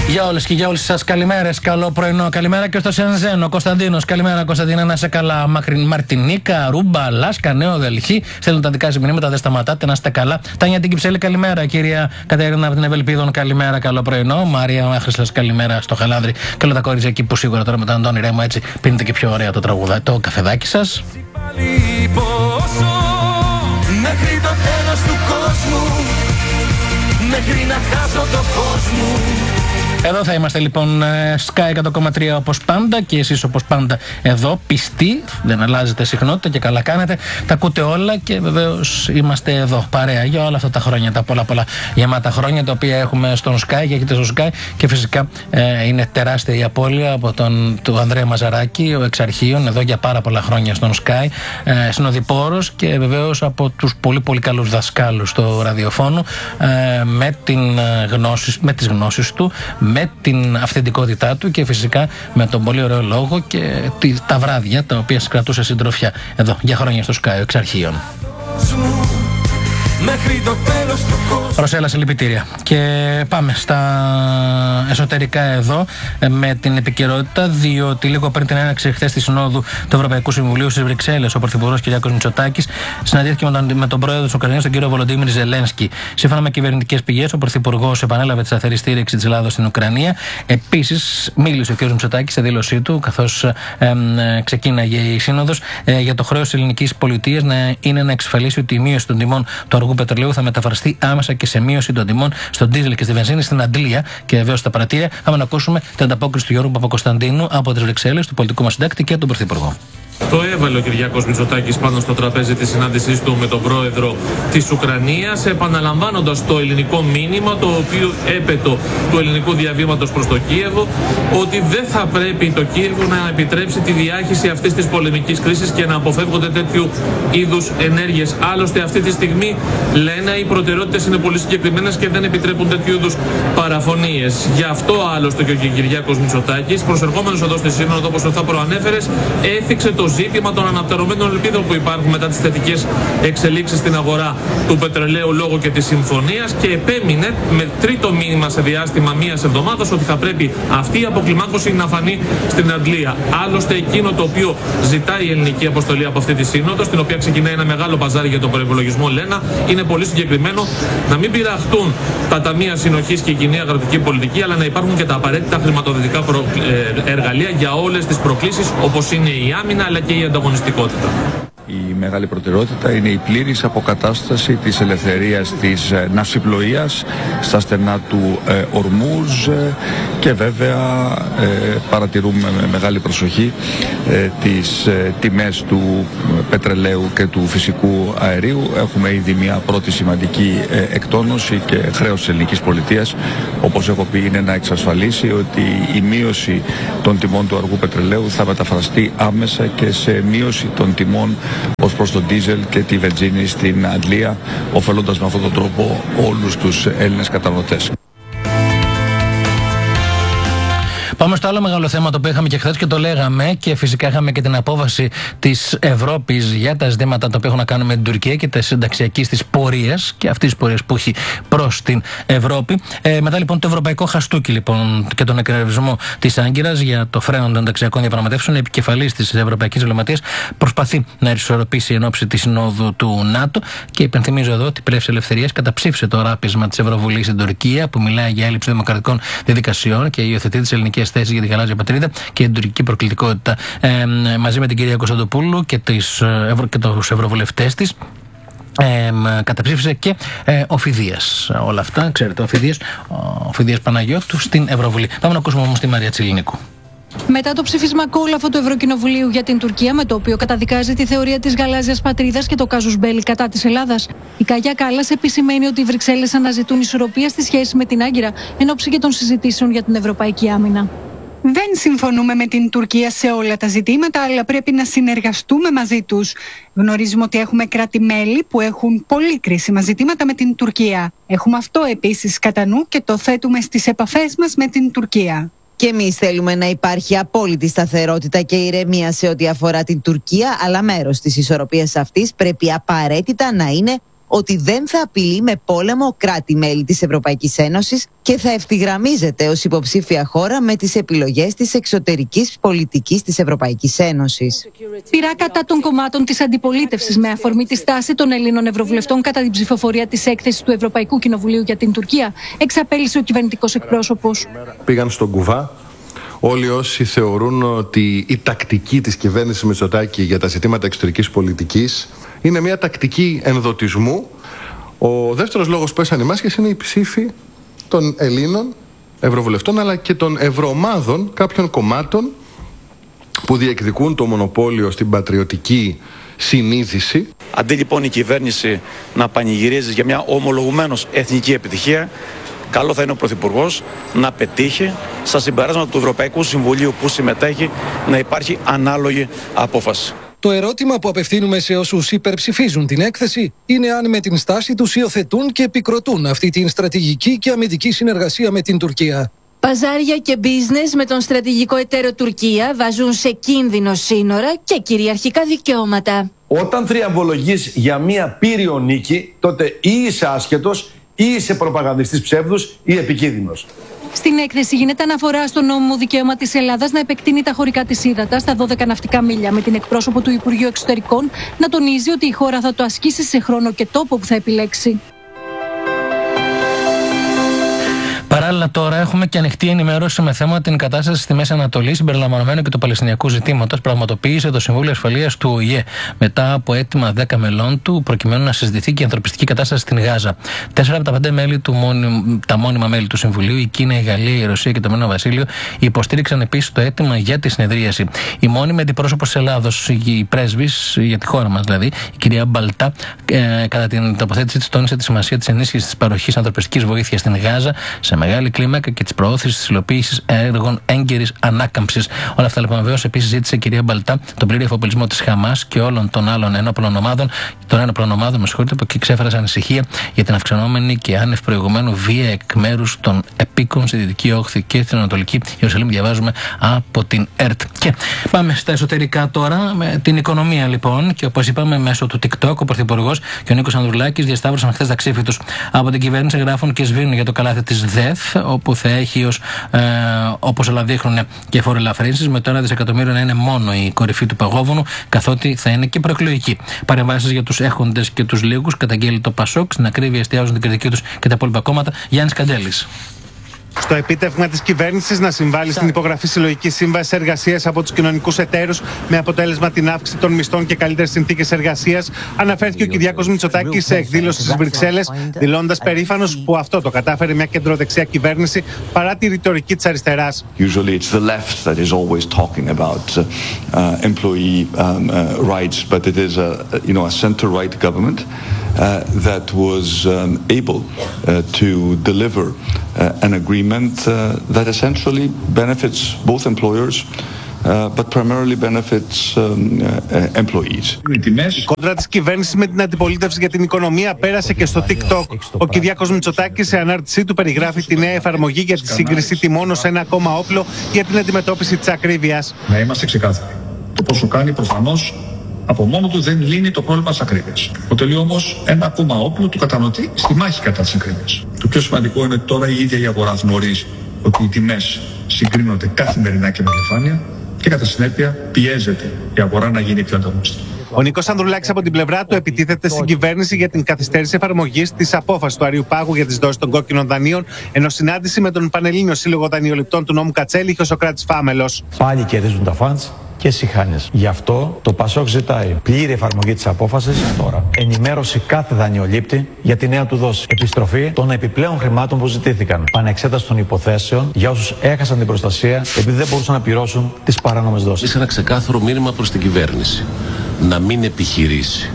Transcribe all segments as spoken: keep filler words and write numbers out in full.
Για όλες και για όλους σας καλημέρες, καλό πρωινό. Καλημέρα και στο Σενζένο, Κωνσταντίνος. Καλημέρα Κωνσταντίνα, να είσαι καλά. Μαρτινίκα, Ρούμπα, Λάσκα, Νέο Δελχή. Στέλνουν τα δικά σας μηνύματα, δεν σταματάτε, να είστε καλά. Τάνια την Κυψέλη, καλημέρα. Κυρία Κατερίνα από την Ευελπίδων, καλημέρα, καλό πρωινό. Μαρία Άχρησλας, καλημέρα στο Χαλάνδρη. Και όλα τα κορίτσια εκεί που σίγουρα τώρα με τον Αντώνη Ρέμο έτσι πίνετε και πιο ωραία το τραγουδάκι, το καφεδάκι σας. Μέχρι το τέλος του κόσμου, μέχρι να χάσω το φως μου. Εδώ θα είμαστε λοιπόν Sky εκατό κόμμα τρία όπως πάντα και εσείς όπως πάντα εδώ πιστοί, δεν αλλάζετε συχνότητα και καλά κάνετε, τα ακούτε όλα και βεβαίως είμαστε εδώ παρέα για όλα αυτά τα χρόνια, τα πολλά πολλά γεμάτα χρόνια τα οποία έχουμε στον Sky και έχετε στο Sky και φυσικά ε, είναι τεράστια η απώλεια από τον του Ανδρέα Μαζαράκη, ο εξαρχείων εδώ για πάρα πολλά χρόνια στον Sky, ε, συνοδοιπόρος και βεβαίως από τους πολύ πολύ καλούς δασκάλους του ραδιοφώνου, ε, με, την γνώση, με τις γνώσεις του, με την αυθεντικότητά του και φυσικά με τον πολύ ωραίο λόγο και τα βράδια τα οποία σας κρατούσε συντροφιά εδώ για χρόνια στο Sky εξαρχείων. Προσέλα συλληπιτήρια. Και πάμε στα εσωτερικά εδώ με την επικαιρότητα, διότι λίγο πριν την έναρξη χθες της Συνόδου του Ευρωπαϊκού Συμβουλίου στις Βρυξέλλες, ο Πρωθυπουργός Κυριάκος Μητσοτάκης συναντήθηκε με τον, με τον πρόεδρο της Ουκρανίας, τον κύριο Βολοντίμιρ Ζελένσκι. Σύμφωνα με κυβερνητικές πηγές, ο Πρωθυπουργός επανέλαβε τη σταθερή στήριξη της Ελλάδος στην Ουκρανία. Επίσης, μίλησε ο κύριος Μητσοτάκης σε δήλωσή του, καθώς ε, ε, ξεκίναγε η Σύνοδος, ε, για το χρέος της ελληνικής πολιτείας να είναι να εξασφαλίσει ότι η μείωση των τιμών του αργού πετρελαίου θα μεταφραστεί άμεσα και σε μείωση των τιμών στον ντίζελ και στη βενζίνη στην Αντλία και βεβαίως στα πρατήρια. Πάμε να ακούσουμε την ανταπόκριση του Γιώργου Παπακοσταντίνου από τις Βρυξέλλες, του πολιτικού μας συντάκτη και τον Πρωθυπουργό. Το έβαλε ο Κυριάκος Μητσοτάκης πάνω στο τραπέζι της συνάντησής του με τον πρόεδρο της Ουκρανίας, επαναλαμβάνοντας το ελληνικό μήνυμα, το οποίο έπετο του ελληνικού διαβήματος προς το Κίεβο, ότι δεν θα πρέπει το Κίεβο να επιτρέψει τη διάχυση αυτής της πολεμικής κρίσης και να αποφεύγονται τέτοιου είδους ενέργειες. Άλλωστε, αυτή τη στιγμή λένε οι προτεραιότητες είναι πολύ συγκεκριμένες και δεν επιτρέπουν τέτοιου είδους παραφωνίες. Γι' αυτό άλλωστε και ο Κυριάκος Μητσοτάκης, προσερχόμενος εδώ στη Σύνοδο, όπως θα προανέφερες, έθιξε το ζήτημα των αναπτερωμένων ελπίδων που υπάρχουν μετά τις θετικές εξελίξεις στην αγορά του πετρελαίου λόγω και της συμφωνίας και επέμεινε με τρίτο μήνυμα σε διάστημα μίας εβδομάδας ότι θα πρέπει αυτή η αποκλιμάκωση να φανεί στην Αντλία. Άλλωστε, εκείνο το οποίο ζητάει η ελληνική αποστολή από αυτή τη σύνοδο, στην οποία ξεκινάει ένα μεγάλο παζάρι για τον προϋπολογισμό, λένε, είναι πολύ συγκεκριμένο να μην πειραχτούν τα ταμεία συνοχής και η κοινή αγροτική πολιτική, αλλά να υπάρχουν και τα απαραίτητα χρηματοδοτικά προ... εργαλεία για όλες τις προκλήσεις, όπως είναι η άμυνα αλλά και η ανταγωνιστικότητα. Η μεγάλη προτεραιότητα είναι η πλήρης αποκατάσταση της ελευθερίας της ε, ναυσιπλοείας στα στενά του ε, Ορμούζ ε, και βέβαια ε, παρατηρούμε με μεγάλη προσοχή ε, τις ε, τιμές του πετρελαίου και του φυσικού αερίου. Έχουμε ήδη μια πρώτη σημαντική ε, εκτόνωση και χρέος της ελληνικής πολιτείας, όπως έχω πει, είναι να εξασφαλίσει ότι η μείωση των τιμών του αργού πετρελαίου θα μεταφραστεί άμεσα και σε μείωση των τιμών ως προς τον ντίζελ και τη βενζίνη στην Αντλία, ωφελώντας με αυτόν τον τρόπο όλους τους Έλληνες καταναλωτές. Πάμε στο άλλο μεγάλο θέμα το οποίο είχαμε και χθες και το λέγαμε και φυσικά είχαμε και την απόβαση της Ευρώπης για τα ζητήματα τα οποία έχουν να κάνουν με την Τουρκία και τα συνταξιακής της πορείας και αυτής της πορείας που έχει προς την Ευρώπη. Ε, μετά λοιπόν το ευρωπαϊκό χαστούκι λοιπόν και τον εκνευρισμό της Άγκυρας για το φρένο των ενταξιακών διαπραγματεύσεων, η επικεφαλής της Ευρωπαϊκής Διπλωματίας προσπαθεί να ισορροπήσει εν ώψη της συνόδου του ΝΑΤΟ και υπενθυμίζω εδώ ότι η Πλεύση Ελευθερίας καταψήφισε το ράπισμα της Ευρωβουλής στην Τουρκία που μιλάει για έλλειψη δημοκρατικών διαδικασιών και υιοθετεί τις ελληνικές θέσεις για την γαλάζια πατρίδα και την τουρκική προκλητικότητα. Ε, μαζί με την κυρία Κωνσταντοπούλου και, τις, ευρω, και τους ευρωβουλευτές της. Ε, καταψήφισε και ε, ο Φιδίας. Όλα αυτά, ξέρετε, ο Φιδίας, ο Φιδίας Παναγιώτου στην Ευρωβουλή. Πάμε να ακούσουμε όμως τη Μαρία Τσιλινίκου. Μετά το ψήφισμα κόλαφο του Ευρωκοινοβουλίου για την Τουρκία, με το οποίο καταδικάζει τη θεωρία της γαλάζιας πατρίδας και το κάζους μπέλι κατά της Ελλάδας, η Καγιά Κάλλας επισημαίνει ότι οι Βρυξέλλες αναζητούν ισορροπία στη σχέση με την Άγκυρα εν ώψη και των συζητήσεων για την ευρωπαϊκή άμυνα. Δεν συμφωνούμε με την Τουρκία σε όλα τα ζητήματα, αλλά πρέπει να συνεργαστούμε μαζί τους. Γνωρίζουμε ότι έχουμε κράτη-μέλη που έχουν πολύ κρίσιμα ζητήματα με την Τουρκία. Έχουμε αυτό επίσης κατά νου και το θέτουμε στις επαφές μας με την Τουρκία. Και εμείς θέλουμε να υπάρχει απόλυτη σταθερότητα και ηρεμία σε ό,τι αφορά την Τουρκία, αλλά μέρος της ισορροπίας αυτής πρέπει απαραίτητα να είναι ότι δεν θα απειλεί με πόλεμο κράτη-μέλη της Ευρωπαϊκής Ένωσης και θα ευθυγραμμίζεται ως υποψήφια χώρα με τις επιλογές της εξωτερικής πολιτικής της Ευρωπαϊκής Ένωσης. Πειρά κατά των κομμάτων της αντιπολίτευσης με αφορμή τη στάση των Ελλήνων Ευρωβουλευτών κατά την ψηφοφορία της έκθεσης του Ευρωπαϊκού Κοινοβουλίου για την Τουρκία, εξαπέλυσε ο κυβερνητικός εκπρόσωπος. Πήγαν στον κουβά. Όλοι όσοι θεωρούν ότι η τακτική της κυβέρνησης Μητσοτάκη για τα ζητήματα εξωτερικής πολιτικής είναι μια τακτική ενδοτισμού, ο δεύτερος λόγος που έσαν οι μάσκες είναι η ψήφη των Ελλήνων Ευρωβουλευτών αλλά και των ευρωομάδων κάποιων κομμάτων που διεκδικούν το μονοπόλιο στην πατριωτική συνείδηση. Αντί λοιπόν η κυβέρνηση να πανηγυρίζει για μια ομολογουμένως εθνική επιτυχία, καλό θα είναι ο Πρωθυπουργός να πετύχει στα συμπεράσματα του Ευρωπαϊκού Συμβουλίου που συμμετέχει να υπάρχει ανάλογη απόφαση. Το ερώτημα που απευθύνουμε σε όσους υπερψηφίζουν την έκθεση είναι αν με την στάση τους υιοθετούν και επικροτούν αυτή την στρατηγική και αμυντική συνεργασία με την Τουρκία. Παζάρια και business με τον στρατηγικό εταίρο Τουρκία βάζουν σε κίνδυνο σύνορα και κυριαρχικά δικαιώματα. Όταν θριαμβολογείς για μία πύριο νίκη, τότε ή είσαι άσχετος ή είσαι προπαγανδιστής ψεύδους ή επικίνδυνος. Στην έκθεση γίνεται αναφορά στο νόμιμο δικαίωμα της Ελλάδας να επεκτείνει τα χωρικά της ύδατα στα δώδεκα ναυτικά μίλια, με την εκπρόσωπο του Υπουργείου Εξωτερικών να τονίζει ότι η χώρα θα το ασκήσει σε χρόνο και τόπο που θα επιλέξει. Παράλληλα, τώρα έχουμε και ανοιχτή ενημέρωση με θέμα την κατάσταση στη Μέση Ανατολή, συμπεριλαμβανομένου και του Παλαιστινιακού ζητήματος. Πραγματοποίησε το Συμβούλιο Ασφαλείας του Ο Η Ε μετά από αίτημα δέκα μελών του, προκειμένου να συζητηθεί και η ανθρωπιστική κατάσταση στην Γάζα. Τέσσερα από τα πέντε μέλη του, τα μόνιμα μέλη του Συμβουλίου, η Κίνα, η Γαλλία, η Ρωσία και το Ηνωμένο Βασίλειο, υποστήριξαν επίσης το αίτημα για τη συνεδρίαση. Η μόνιμη αντιπρόσωπος της Ελλάδος, η πρέσβης για τη χώρα μας δηλαδή, η κυρία Μπαλτά, ε, κατά την τοποθέτησή της, τόνισε τη σημασία της ενίσχυσης της παροχής ανθρωπιστικής βοήθειας στην Γάζα σε μεγάλη κλίμακα και τη προώθηση τη υλοποίηση έργων έγκαιρης ανάκαμψης. Όλα αυτά λοιπόν βεβαίως επίσης ζήτησε η κυρία Μπαλτά τον πλήρη εφοπλισμό της Χαμάς και όλων των άλλων ενόπλων ομάδων, των ένοπλων ομάδων, με συγχωρείτε, που εξέφρασαν ανησυχία για την αυξανόμενη και άνευ προηγουμένου βία εκ μέρους των επίκων στη Δυτική Όχθη και στην Ανατολική Ιερουσαλήμ. Διαβάζουμε από την ΕΡΤ. Και πάμε στα εσωτερικά τώρα, με την οικονομία λοιπόν. Και όπως είπαμε, μέσω του TikTok, ο Πρωθυπουργός και ο Νίκος Ανδρουλάκης διασταύρωσαν χθες τα ξύφη τους. Από την κυβέρνηση γράφουν και σβήνουν για το καλάθι της ΔΕΘ, όπου θα έχει ως, ε, όπως όλα δείχνουν, και φοροελαφρύνσεις, με το ένα δισεκατομμύριο να είναι μόνο η κορυφή του παγόβουνου, καθότι θα είναι και προεκλογική. Παρεμβάσεις για τους έχοντες και τους λίγους, καταγγέλει το ΠΑΣΟΚ, στην ακρίβεια εστιάζουν την κριτική τους και τα υπόλοιπα κόμματα. Γιάννης Καντέλης. Στο επίτευγμα της κυβέρνησης να συμβάλλει στην υπογραφή συλλογικής σύμβασης εργασίας από τους κοινωνικούς εταίρους με αποτέλεσμα την αύξηση των μισθών και καλύτερες συνθήκες εργασίας, αναφέρθηκε ο Κυριάκος Μητσοτάκης σε εκδήλωση στις Βρυξέλλες, δηλώντας περήφανος που αυτό το κατάφερε μια κεντροδεξιά κυβέρνηση παρά τη ρητορική της αριστεράς. Usually it's the left that is always talking about uh, employee um, uh, rights, but it is a you know a center-right government uh, that was um, able uh, to deliver uh, an agreement Uh, that essentially benefits both employers uh, but primarily benefits um, uh, employees. Η κόντρα της κυβέρνησης με την αντιπολίτευση για την οικονομία πέρασε και στο TikTok. Ο Κυριάκος Μητσοτάκης σε ανάρτησή του περιγράφει τη νέα εφαρμογή για τη σύγκριση τιμών ως ένα ακόμα όπλο για την αντιμετώπιση της ακρίβειας. Να είμαστε ξεκάθαροι. Το πόσο κάνει προφανώς από μόνο του δεν λύνει το πρόβλημα της ακρίβειας. Αποτελεί όμως ένα ακόμα όπλο του καταναλωτή στη μάχη κατά της ακρίβειας. Το πιο σημαντικό είναι ότι τώρα η ίδια η αγορά γνωρίζει ότι οι τιμές συγκρίνονται καθημερινά και με διαφάνεια και κατά συνέπεια πιέζεται η αγορά να γίνει πιο ανταγωνιστική. Ο Νίκος Ανδρουλάκης από την πλευρά του επιτίθεται στην κυβέρνηση για την καθυστέρηση εφαρμογής της απόφασης του Αριουπάγου για τις δόσεις των κόκκινων δανείων, ενώ συνάντηση με τον Πανελλήνιο Σύλλογο Δανειοληπτών του νόμου Κατσέλη είχε ο Σωκράτης Φάμελος. Πάλι κερδίζουν τα φαντς και σιχάνες. Γι' αυτό το ΠΑΣΟΚ ζητάει πλήρη εφαρμογή της απόφασης τώρα. Ενημέρωση κάθε δανειολήπτη για τη νέα του δόση. Επιστροφή των επιπλέον χρημάτων που ζητήθηκαν. Πανεξέταση των υποθέσεων για όσους έχασαν την προστασία επειδή δεν μπορούσαν να πληρώσουν τις παράνομες δόσεις. Είναι ένα ξεκάθαρο μήνυμα προς την κυβέρνηση να μην επιχειρήσει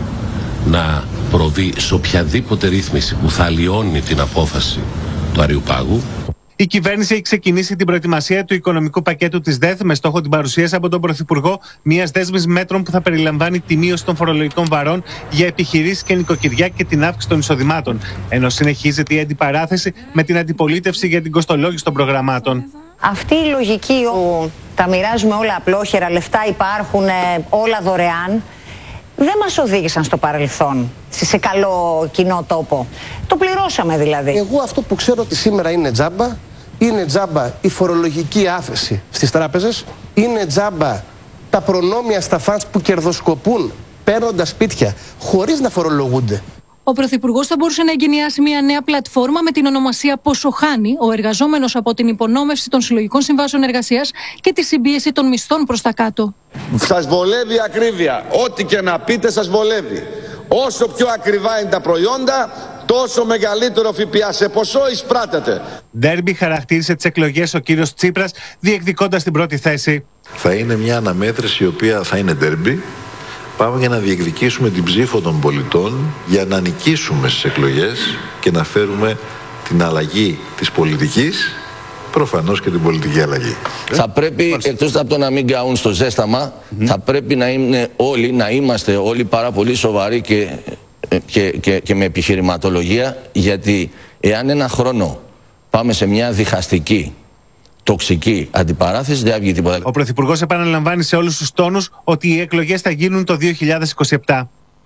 να προβεί σε οποιαδήποτε ρύθμιση που θα αλλοιώνει την απόφαση του Αριουπάγου. Η κυβέρνηση έχει ξεκινήσει την προετοιμασία του οικονομικού πακέτου της ΔΕΘ με στόχο την παρουσίαση από τον Πρωθυπουργό μιας δέσμης μέτρων που θα περιλαμβάνει τη μείωση των φορολογικών βαρών για επιχειρήσεις και νοικοκυριά και την αύξηση των εισοδημάτων. Ενώ συνεχίζεται η αντιπαράθεση με την αντιπολίτευση για την κοστολόγηση των προγραμμάτων. Αυτή η λογική που τα μοιράζουμε όλα απλόχερα, λεφτά υπάρχουν, όλα δωρεάν, δεν μας οδήγησαν στο παρελθόν, σε καλό κοινό τόπο. Το πληρώσαμε δηλαδή. Εγώ αυτό που ξέρω ότι σήμερα είναι τζάμπα, είναι τζάμπα η φορολογική άφεση στις τράπεζες, είναι τζάμπα τα προνόμια στα φανς που κερδοσκοπούν παίρνοντας σπίτια χωρίς να φορολογούνται. Ο Πρωθυπουργός θα μπορούσε να εγκαινιάσει μια νέα πλατφόρμα με την ονομασία Πόσο χάνει ο εργαζόμενος από την υπονόμευση των συλλογικών συμβάσεων εργασίας και τη συμπίεση των μισθών προς τα κάτω. Σας βολεύει η ακρίβεια. Ό,τι και να πείτε σας βολεύει. Όσο πιο ακριβά είναι τα προϊόντα, τόσο μεγαλύτερο ΦΠΑ σε ποσό εισπράτεται. Ντέρμπι χαρακτήρισε τις εκλογές ο κύριος Τσίπρας, διεκδικώντας την πρώτη θέση. Θα είναι μια αναμέτρηση η οποία θα είναι ντέρμπι. Πάμε για να διεκδικήσουμε την ψήφο των πολιτών, για να νικήσουμε στις εκλογές και να φέρουμε την αλλαγή της πολιτικής, προφανώς και την πολιτική αλλαγή. Θα πρέπει, εκτός από το να μην καούν στο ζέσταμα, mm-hmm. θα πρέπει να είναι όλοι, να είμαστε όλοι πάρα πολύ σοβαροί και, και, και, και με επιχειρηματολογία, γιατί εάν ένα χρόνο πάμε σε μια διχαστική, τοξική αντιπαράθεση, δεν βγει τίποτα. Ο Πρωθυπουργός επαναλαμβάνει σε όλους τους τόνους ότι οι εκλογές θα γίνουν το δύο χιλιάδες είκοσι επτά.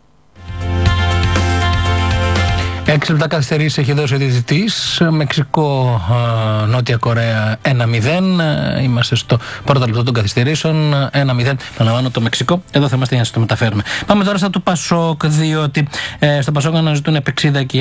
Έξι λεπτά καθυστερήσεις έχει δώσει ο διαιτητής. Μεξικό, Νότια Κορέα ένα μηδέν. Είμαστε στο πρώτο λεπτό των καθυστερήσεων. ένα μηδέν. Παναλαμβάνω το Μεξικό. Εδώ θα είμαστε για να σας το μεταφέρουμε. Πάμε τώρα στα του Πασόκ, διότι ε, στο Πασόκ αναζητούν επεξίδα και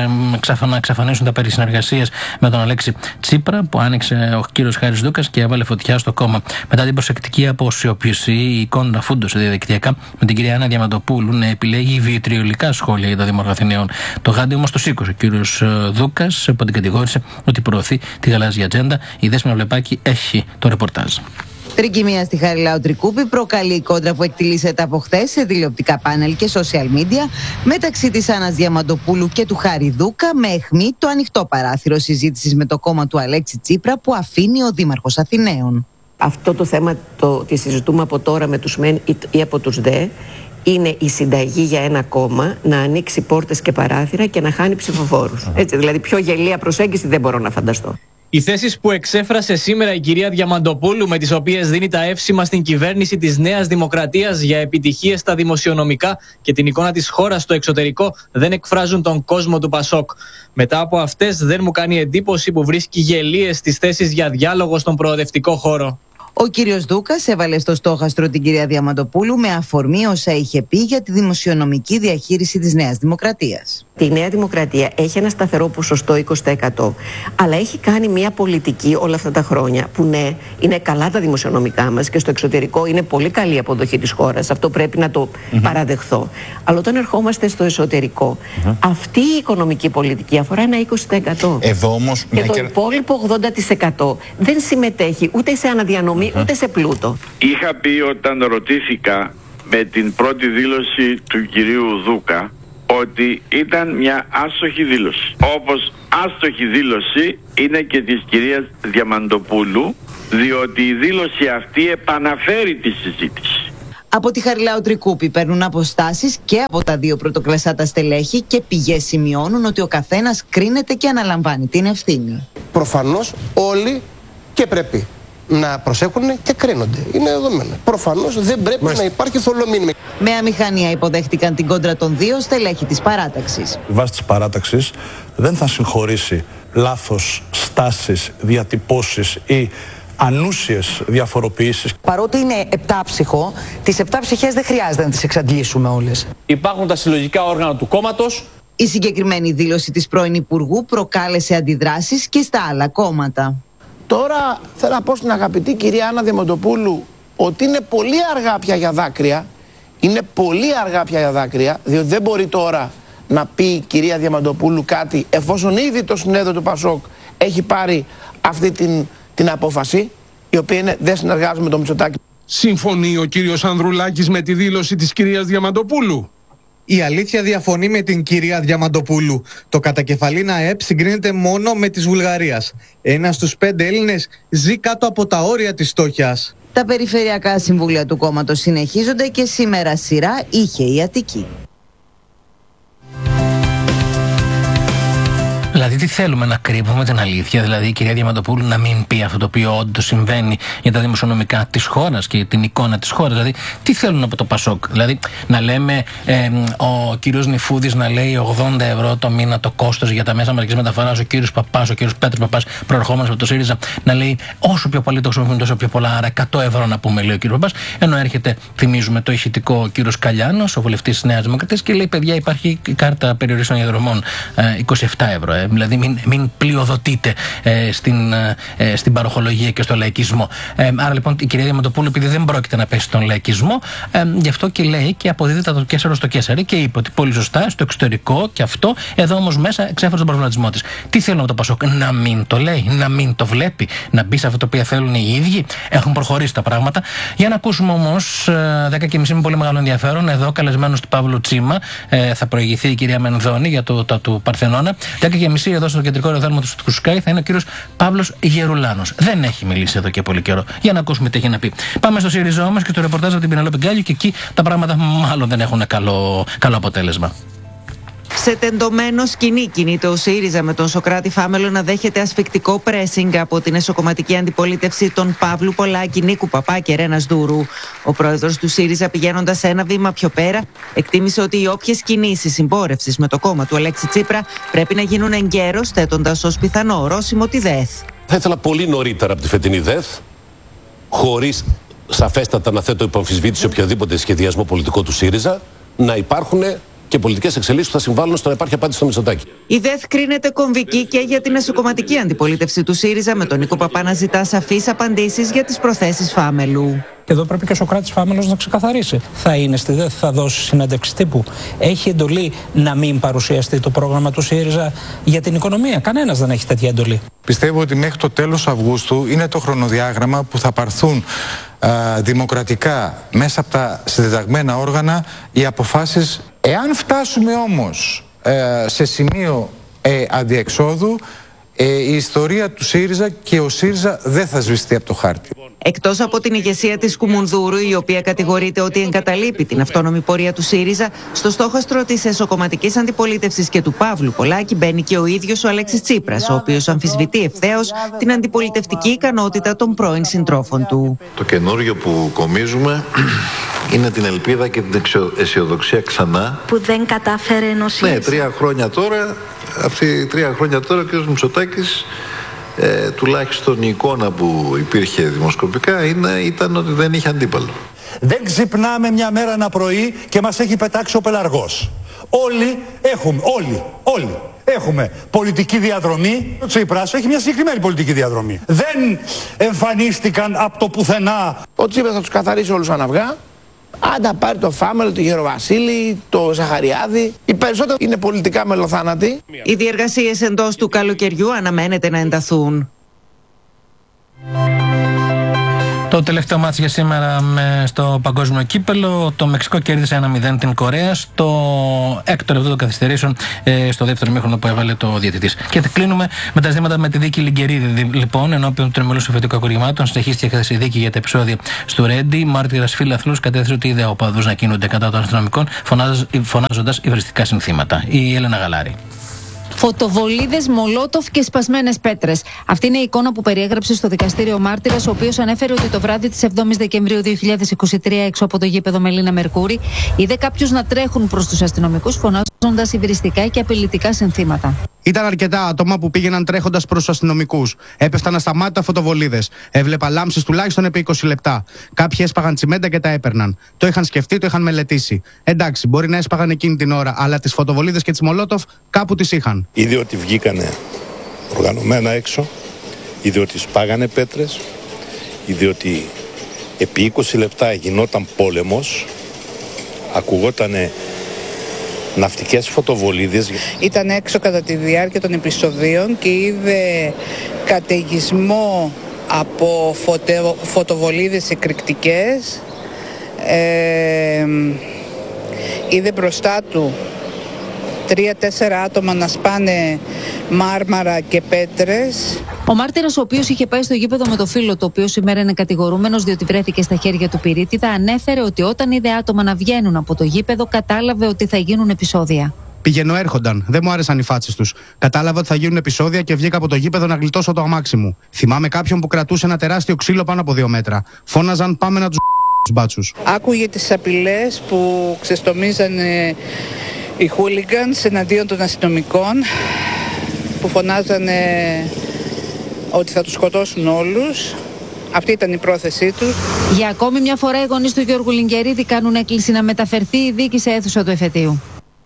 ε, να εξαφανίσουν τα περί συνεργασίας με τον Αλέξη Τσίπρα, που άνοιξε ο κύριος Χάρης Δούκας και έβαλε φωτιά στο κόμμα. Μετά την προσεκτική αποσιωπήση, η εικόνα φούντωσε διαδικτυακά με την κυρία Άννα Διαμαντοπούλου να επιλέγει βιητριολικά σχόλια για το Δήμαρχο Αθηναίων. Το γάντι όμως το σήκωσε ο κύριος Δούκας, που την κατηγόρησε ότι προωθεί τη γαλάζια ατζέντα. Η Δέσποινα Βλεπάκη έχει το ρεπορτάζ. Τρικυμία στη Χαριλάου Τρικούπη προκαλεί η κόντρα που εκτιλήσεται από χθες σε τηλεοπτικά πάνελ και social media μεταξύ της Άννας Διαμαντοπούλου και του Χάρη Δούκα, με αιχμή το ανοιχτό παράθυρο συζήτησης με το κόμμα του Αλέξη Τσίπρα που αφήνει ο Δήμαρχος Αθηναίων. Αυτό το θέμα το, τη συζητούμε από τώρα με τους μεν ή από τους δε. Είναι η συνταγή για ένα κόμμα να ανοίξει πόρτες και παράθυρα και να χάνει ψηφοφόρους. Έτσι, δηλαδή πιο γελία προσέγγιση δεν μπορώ να φανταστώ. Οι θέσεις που εξέφρασε σήμερα η κυρία Διαμαντοπούλου, με τις οποίες δίνει τα εύσημα στην κυβέρνηση της Νέας Δημοκρατίας για επιτυχίες στα δημοσιονομικά και την εικόνα της χώρας στο εξωτερικό, δεν εκφράζουν τον κόσμο του Πασόκ. Μετά από αυτές, δεν μου κάνει εντύπωση που βρίσκει γελίες στις θέσεις για διάλογο στον προοδευτικό χώρο. Ο κύριος Δούκας έβαλε στο στόχαστρο την κυρία Διαμαντοπούλου με αφορμή όσα είχε πει για τη δημοσιονομική διαχείριση της Νέας Δημοκρατίας. Η Νέα Δημοκρατία έχει ένα σταθερό ποσοστό είκοσι τοις εκατό, αλλά έχει κάνει μια πολιτική όλα αυτά τα χρόνια που ναι, είναι καλά τα δημοσιονομικά μας και στο εξωτερικό είναι πολύ καλή η αποδοχή της χώρας. Αυτό πρέπει να το mm-hmm. παραδεχθώ. Αλλά όταν ερχόμαστε στο εσωτερικό, mm-hmm. αυτή η οικονομική πολιτική αφορά ένα είκοσι τοις εκατό. Εδώ όμως, και το και... υπόλοιπο ογδόντα τοις εκατό δεν συμμετέχει ούτε σε αναδιανομή mm-hmm. ούτε σε πλούτο. Είχα πει όταν ρωτήθηκα με την πρώτη δήλωση του κυρίου Δούκα ότι ήταν μια άστοχη δήλωση. Όπως άστοχη δήλωση είναι και της κυρίας Διαμαντοπούλου, διότι η δήλωση αυτή επαναφέρει τη συζήτηση. Από τη Χαριλάου Τρικούπη παίρνουν αποστάσεις και από τα δύο πρωτοκλασσάτα στελέχη και πηγές σημειώνουν ότι ο καθένας κρίνεται και αναλαμβάνει την ευθύνη. Προφανώς όλοι και πρέπει να προσέχουν και κρίνονται. Είναι δεδομένο. Προφανώς δεν πρέπει Μάλιστα. να υπάρχει θολομήνυμα. Με αμηχανία υποδέχτηκαν την κόντρα των δύο στελέχη της παράταξης. Η βάση της παράταξης δεν θα συγχωρήσει λάθος στάσεις, διατυπώσεις ή ανούσιες διαφοροποιήσεις. Παρότι είναι επτάψυχο, τις επτά ψυχές δεν χρειάζεται να τις εξαντλήσουμε όλες. Υπάρχουν τα συλλογικά όργανα του κόμματος. Η συγκεκριμένη δήλωση της πρώην Υπουργού προκάλεσε αντιδράσεις και στα άλλα κόμματα. Τώρα θέλω να πω στην αγαπητή κυρία Άννα Διαμαντοπούλου ότι είναι πολύ αργά πια για δάκρυα. Είναι πολύ αργά πια για δάκρυα, διότι δεν μπορεί τώρα να πει η κυρία Διαμαντοπούλου κάτι εφόσον ήδη το συνέδριο του Πασόκ έχει πάρει αυτή την, την απόφαση, η οποία είναι δεν συνεργάζομαι με τον Μητσοτάκη. Συμφωνεί ο κύριος Ανδρουλάκης με τη δήλωση της κυρίας Διαμαντοπούλου? Η αλήθεια διαφωνεί με την κυρία Διαμαντοπούλου. Το κατακεφαλήν ΑΕΠ συγκρίνεται μόνο με της Βουλγαρίας. Ένας στους πέντε Έλληνες ζει κάτω από τα όρια της φτώχειας. Τα περιφερειακά συμβούλια του κόμματος συνεχίζονται και σήμερα σειρά είχε η Αττική. Δηλαδή, τι θέλουμε να κρύβουμε την αλήθεια, δηλαδή η κυρία Διαμαντοπούλου να μην πει αυτό το οποίο όντως συμβαίνει για τα δημοσιονομικά της χώρας και την εικόνα της χώρας. Δηλαδή, τι θέλουν από το Πασόκ, δηλαδή να λέμε ε, ο κύριος Νιφούδης να λέει ογδόντα ευρώ το μήνα το κόστος για τα μέσα μαζικής μεταφοράς, ο κύριος Παπάς, ο κύριος Πέτρος Παπάς, προερχόμενος από το ΣΥΡΙΖΑ, να λέει όσο πιο πολύ το χρησιμοποιούν τόσο πιο πολλά, άρα εκατό ευρώ να πούμε, λέει ο κύριος Παπάς, ενώ έρχεται, θυμίζουμε, το ηχητικό ο κύριος Καλιάνος, ο βουλευτής της Νέας Δημοκρατίας, και λέει: παιδιά, υπάρχει η κάρτα περιορίσεων διαδρομών ε, είκοσι επτά ευρώ. Ε, δηλαδή, μην, μην πλειοδοτείτε ε, στην, ε, στην παροχολογία και στο λαϊκισμό. Ε, άρα λοιπόν η κυρία Διαμαντοπούλου, επειδή δεν πρόκειται να πέσει στον λαϊκισμό, ε, γι' αυτό και λέει και αποδίδεται το Κέσσαρο στο Κέσσαρι και είπε ότι πολύ σωστά στο εξωτερικό και αυτό, εδώ όμως μέσα εξέφερε τον προβληματισμό της. Τι θέλουν από το Πασόκ, να μην το λέει, να μην το βλέπει, να μπει σε αυτό το οποίο θέλουν οι ίδιοι. Έχουν προχωρήσει τα πράγματα. Για να ακούσουμε όμως, δέκα και μισή με πολύ μεγάλο ενδιαφέρον, εδώ καλεσμένος του Παύλου Τσίμα, ε, θα προηγηθεί η κυρία Μενδώνη για το, το του Παρθενώνα. δέκα και μισή εδώ στο κεντρικό ραδιόφωνο του Sky θα είναι ο κύριος Παύλος Γερουλάνος. Δεν έχει μιλήσει εδώ και πολύ καιρό. Για να ακούσουμε τι έχει να πει. Πάμε στο ΣΥΡΙΖΑ όμως και στο ρεπορτάζ από την Πινελόπη Γκάλιου, και εκεί τα πράγματα μάλλον δεν έχουν καλό, καλό αποτέλεσμα. Σε τεντωμένο σκηνή κινείται ο ΣΥΡΙΖΑ, με τον Σωκράτη Φάμελο να δέχεται ασφικτικό πρέσινγκ από την εσωκομματική αντιπολίτευση των Παύλου Πολάκη, Νίκου Παπά και Ρένας Δούρου. Ο πρόεδρος του ΣΥΡΙΖΑ, πηγαίνοντας ένα βήμα πιο πέρα, εκτίμησε ότι οι όποιες κινήσεις συμπόρευσης με το κόμμα του Αλέξη Τσίπρα πρέπει να γίνουν εγκαίρως, θέτοντας ως πιθανό ορόσημο τη ΔΕΘ. Θα ήθελα πολύ νωρίτερα από τη φετινή ΔΕΘ, χωρίς σαφέστατα να θέτω υπό αμφισβήτηση οποιοδήποτε σχεδιασμό πολιτικό του ΣΥΡΙΖΑ, να υπάρχουν και πολιτικές εξελίξεις που θα συμβάλλουν στο να υπάρχει απάντηση στο Μητσοτάκη. Η ΔΕΘ κρίνεται κομβική και για την εσωκομματική αντιπολίτευση του ΣΥΡΙΖΑ, με τον Νίκο Παπά να ζητά σαφείς απαντήσεις για τις προθέσεις Φάμελου. Και εδώ πρέπει και ο Σωκράτης Φάμελος να ξεκαθαρίσει. Θα είναι στη ΔΕΘ, θα δώσει συνέντευξη τύπου. Έχει εντολή να μην παρουσιαστεί το πρόγραμμα του ΣΥΡΙΖΑ για την οικονομία. Κανένας δεν έχει τέτοια εντολή. Πιστεύω ότι μέχρι το τέλος Αυγούστου είναι το χρονοδιάγραμμα που θα πάρθουν α, δημοκρατικά μέσα από τα συντεταγμένα όργανα οι αποφάσεις. Εάν φτάσουμε όμως ε, σε σημείο ε, αντιεξόδου, ε, η ιστορία του ΣΥΡΙΖΑ και ο ΣΥΡΙΖΑ δεν θα σβηστεί από το χάρτη. Εκτός από την ηγεσία της Κουμουνδούρου, η οποία κατηγορείται ότι εγκαταλείπει την αυτόνομη πορεία του ΣΥΡΙΖΑ, στο στόχαστρο της εσωκομματικής αντιπολίτευσης και του Παύλου Πολάκη μπαίνει και ο ίδιος ο Αλέξης Τσίπρας, ο οποίος αμφισβητεί ευθέως την αντιπολιτευτική ικανότητα των πρώην συντρόφων του. Το καινούριο που κομίζουμε είναι την ελπίδα και την αισιοδοξία ξανά. Που δεν κατάφερε ενώ ΣΥΡΙΖΑ. Ναι, τρία χρόνια τώρα, αυτοί τρία χρόνια τώρα ο κ. Μητσοτάκης, Ε, τουλάχιστον η εικόνα που υπήρχε δημοσκοπικά είναι, ήταν ότι δεν είχε αντίπαλο. Δεν ξυπνάμε μια μέρα ένα πρωί και μας έχει πετάξει ο πελαργός. Όλοι έχουμε, όλοι, όλοι έχουμε πολιτική διαδρομή. Ο Τσίπρας έχει μια συγκεκριμένη πολιτική διαδρομή. Δεν εμφανίστηκαν από το πουθενά. Ο Τσίπρας θα τους καθαρίσει όλους αν αυγά. Αν τα πάρει το Φάμελο, το Γεροβασίλη, το Ζαχαριάδη. Οι περισσότεροι είναι πολιτικά μελοθάνατοι. Οι διεργασίες εντός του καλοκαιριού αναμένεται να ενταθούν. Το τελευταίο μάτς για σήμερα με στο παγκόσμιο κύπελο. Το Μεξικό κέρδισε ένα μηδέν την Κορέα στο έκτο λεπτό των καθυστερήσεων, ε, στο δεύτερο ημίχρονο που έβαλε το διαιτητής. Και κλείνουμε με τα ζητήματα με τη δίκη Λιγκερίδη. Λοιπόν, ενώπιον του τριμελούς σοφιατικών απορριμμάτων, συνεχίστηκε χθες η δίκη για τα επεισόδια στο Ρέντι. Μάρτυρας φίλαθλος κατέθεσε ότι είδε οπαδούς να κινούνται κατά των αστυνομικών, φωνάζοντας υβριστικά συνθήματα. Η Έλενα Γαλάρη. Φωτοβολίδες, μολότοφ και σπασμένες πέτρες. Αυτή είναι η εικόνα που περιέγραψε στο δικαστήριο ο μάρτυρας, ο οποίος ανέφερε ότι το βράδυ της εβδόμης Δεκεμβρίου δύο χιλιάδες είκοσι τρία, έξω από το γήπεδο Μελίνα Μερκούρη, είδε κάποιους να τρέχουν προς τους αστυνομικούς, φωνάζοντας υβριστικά και απειλητικά συνθήματα. Ήταν αρκετά άτομα που πήγαιναν τρέχοντας προς τους αστυνομικούς. Έπεφταν ασταμάτητα φωτοβολίδες. Έβλεπα λάμψεις τουλάχιστον επί είκοσι λεπτά. Κάποιοι έσπαγαν τσιμέντα και τα έπαιρναν. Το είχαν σκεφτεί, το είχαν μελετήσει. Εντάξει, μπορεί να έσπαγαν εκείνη την ώρα, αλλά τις φωτοβολίδες και τις μολότοφ κάπου τις είχαν. Είδε ότι βγήκανε οργανωμένα έξω, είδε ότι σπάγανε πέτρες, είδε ότι επί είκοσι λεπτά γινόταν πόλεμος, ακουγότανε ναυτικές φωτοβολίδες. Ήταν έξω κατά τη διάρκεια των επεισοδίων και είδε καταιγισμό από φωτε, φωτοβολίδες εκρηκτικές. Ε, είδε μπροστά του τρία-τέσσερα άτομα να σπάνε μάρμαρα και πέτρες. Ο μάρτυρας, ο οποίος είχε πάει στο γήπεδο με το φίλο του, ο οποίος σήμερα είναι κατηγορούμενος διότι βρέθηκε στα χέρια του πυρίτιδα, ανέφερε ότι όταν είδε άτομα να βγαίνουν από το γήπεδο, κατάλαβε ότι θα γίνουν επεισόδια. Πηγαίνω έρχονταν, δεν μου άρεσαν οι φάτσες τους. Κατάλαβα ότι θα γίνουν επεισόδια και βγήκα από το γήπεδο να γλιτώσω το αμάξι μου. Θυμάμαι κάποιον που κρατούσε ένα τεράστιο ξύλο πάνω από δύο μέτρα. Φώναζαν πάμε να τους μπάτσους. Άκουγε τις απειλές που ξεστομίζανε οι χούλιγκανς εναντίον των αστυνομικών, που φωνάζανε ότι θα τους σκοτώσουν όλους. Αυτή ήταν η πρόθεσή τους. Για ακόμη μια φορά οι γονείς του Γιώργου Λιγκερίδη κάνουν έκκληση να μεταφερθεί η δίκη σε αίθουσα του εφετείου.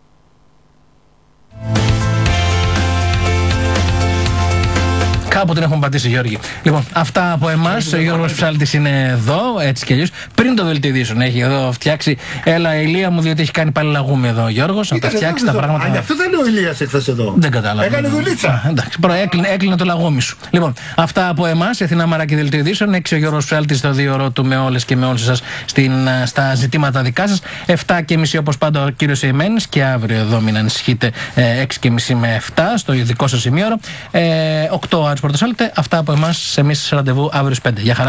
Κάπου την έχουμε πατήσει, Γιώργη. Λοιπόν, αυτά από εμάς. Ο Γιώργος Ψάλτης είναι εδώ, έτσι κι αλλιώς. Πριν το δελτίο ειδήσεων έχει εδώ φτιάξει. Έλα, Ηλία μου, διότι έχει κάνει πάλι λαγούμι εδώ ο Γιώργος. Να τα φτιάξει τα πράγματα. Α, αυτό δεν είναι ο Ηλίας εχθές εδώ. Δεν κατάλαβα. Έκανε δουλίτσα. Εντάξει, προ, έκλεινε, έκλεινε το λαγούμι σου. Λοιπόν, αυτά από εμάς. Εθνά Μαράκη δελτίο ειδήσεων. έξι ο Γιώργος Ψάλτης στο δύο ώρο του με όλες και με όλους σας στα ζητήματα δικά σας. εφτά και μισή όπως πάντα ο κύριος Εημένης. Και αύριο εδώ μην ανησυχείτε, έξι και μισή με εφτά στο ειδικό σας σημείωρο. Ε, οκτώ Άρης Πορτοσάλτε. Αυτά από εμάς. Εμείς ραντεβού αύριο στις πέντε. Γεια χαρά.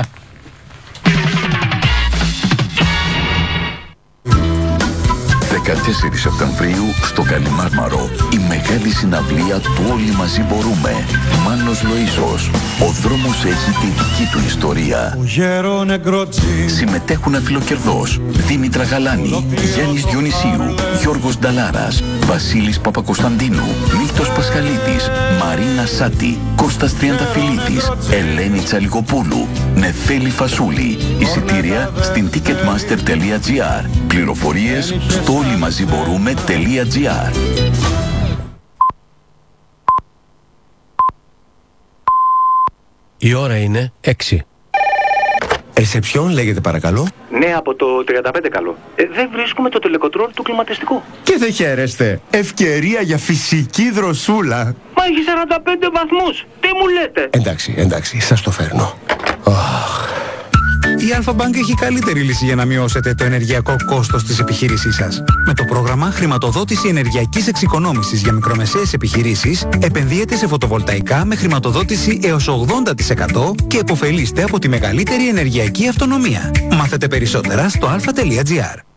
δεκατέσσερις Σεπτεμβρίου στο Καλιμάρμαρο η μεγάλη συναυλία του Όλοι Μαζί Μπορούμε. Μάνος Λοΐσος. Ο δρόμος έχει τη δική του ιστορία. Συμμετέχουν Αφιλοκερδός, Δήμητρα Γαλάνη, Γιάννης Διονυσίου, Γιώργος Νταλάρας, Βασίλης Παπακοσταντίνου, Μίλτος Πασχαλίδης, Μαρίνα Σάτη, Κώστας Τριανταφυλλίδης, Ελένη Τσαλιγοπούλου, Νεφέλη Φασούλη. Εισιτήρια στην ticketmaster τελεία gr. Πληροφορίες στο όλοιμαζιμπορούμε.gr. Η ώρα είναι έξι. Ρεσεψιόν λέγεται παρακαλώ. Ναι, από το τριάντα πέντε καλό. Ε, δεν βρίσκουμε το τελεκοτρόλ του κλιματιστικού. Και δεν χαίρεστε. Ευκαιρία για φυσική δροσούλα. Μα έχει σαράντα πέντε βαθμούς. Τι μου λέτε. Εντάξει, εντάξει, σας το φέρνω. Oh. Η Αλφα-Bank έχει καλύτερη λύση για να μειώσετε το ενεργειακό κόστος της επιχείρησής σας. Με το πρόγραμμα Χρηματοδότηση Ενεργειακής Εξοικονόμησης για μικρομεσαίες επιχειρήσεις, επενδύετε σε φωτοβολταϊκά με χρηματοδότηση έως ογδόντα τοις εκατό και επωφελείστε από τη μεγαλύτερη ενεργειακή αυτονομία. Μάθετε περισσότερα στο αλφα τελεία gr.